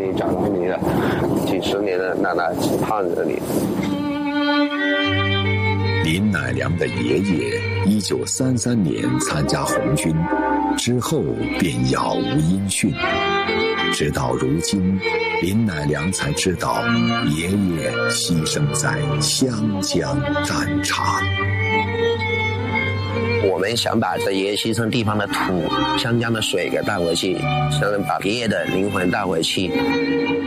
里找到你了，几十年了，娜娜盼着你。 林乃良的爷爷1933年参加红军，之后便杳无音讯。直到如今，林乃良才知道爷爷牺牲在湘江战场。 我们想把这爷爷牺牲地方的土、湘江的水给带回去，想把爷爷的灵魂带回去。